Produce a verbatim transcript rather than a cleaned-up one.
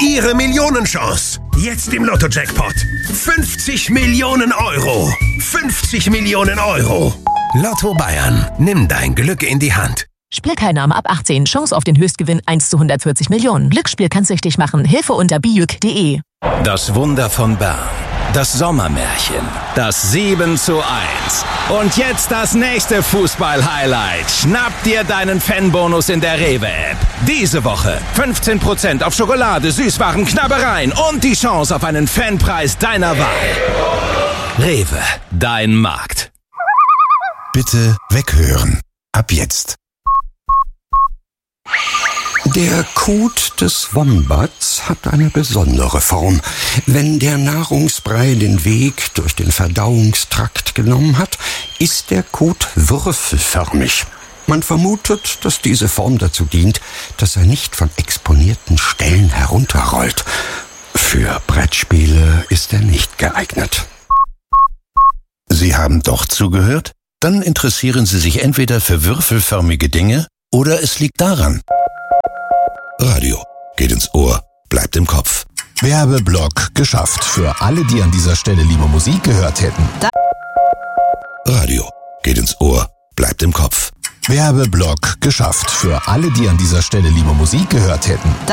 Ihre Millionenchance. Jetzt im Lotto-Jackpot. fünfzig Millionen Euro. fünfzig Millionen Euro. Lotto Bayern. Nimm dein Glück in die Hand. Spielteilnahme ab achtzehn. Chance auf den Höchstgewinn eins zu hundertvierzig Millionen. Glücksspiel kann süchtig machen. Hilfe unter bijuk punkt de. Das Wunder von Bern. Das Sommermärchen. Das sieben zu eins. Und jetzt das nächste Fußball-Highlight. Schnapp dir deinen Fanbonus in der Rewe-App. Diese Woche fünfzehn Prozent auf Schokolade, Süßwaren, Knabbereien und die Chance auf einen Fanpreis deiner Wahl. Rewe, dein Markt. Bitte weghören. Ab jetzt. Der Kot des Wombats hat eine besondere Form. Wenn der Nahrungsbrei den Weg durch den Verdauungstrakt genommen hat, ist der Kot würfelförmig. Man vermutet, dass diese Form dazu dient, dass er nicht von exponierten Stellen herunterrollt. Für Brettspiele ist er nicht geeignet. Sie haben doch zugehört? Dann interessieren Sie sich entweder für würfelförmige Dinge oder es liegt daran. Radio geht ins Ohr, bleibt im Kopf. Werbeblock geschafft. Für alle, die an dieser Stelle lieber Musik gehört hätten. Radio geht ins Ohr, bleibt im Kopf. Werbeblock geschafft. Für alle, die an dieser Stelle lieber Musik gehört hätten.